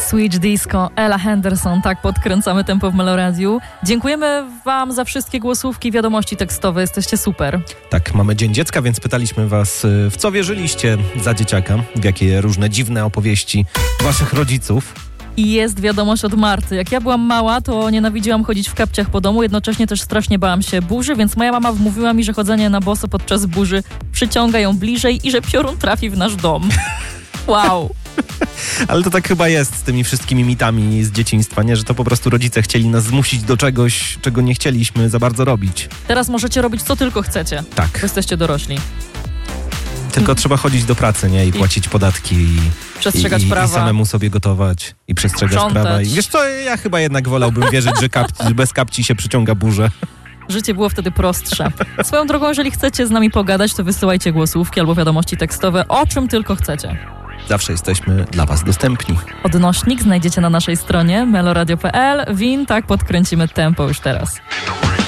Switch Disco, Ella Henderson, tak podkręcamy tempo w Meloradiu. Dziękujemy wam za wszystkie głosówki, wiadomości tekstowe, jesteście super. Tak, mamy Dzień Dziecka, więc pytaliśmy was, w co wierzyliście za dzieciaka, w jakie różne dziwne opowieści waszych rodziców. I jest wiadomość od Marty. Jak ja byłam mała, to nienawidziłam chodzić w kapciach po domu, jednocześnie też strasznie bałam się burzy, więc moja mama wmówiła mi, że chodzenie na boso podczas burzy przyciąga ją bliżej i że piorun trafi w nasz dom. Wow. Ale to tak chyba jest z tymi wszystkimi mitami z dzieciństwa, nie? Że to po prostu rodzice chcieli nas zmusić do czegoś, czego nie chcieliśmy za bardzo robić. Teraz możecie robić co tylko chcecie. Tak. Bo jesteście dorośli. Tylko trzeba chodzić do pracy, nie? I płacić podatki. Przestrzegać prawa. I samemu sobie gotować. I przestrzegać prawa. I wiesz co, ja chyba jednak wolałbym wierzyć, że bez kapci się przyciąga burzę. Życie było wtedy prostsze. Swoją drogą, jeżeli chcecie z nami pogadać, to wysyłajcie głosówki albo wiadomości tekstowe, o czym tylko chcecie. Zawsze jesteśmy dla was dostępni. Odnośnik znajdziecie na naszej stronie meloradio.pl. Win, tak podkręcimy tempo już teraz.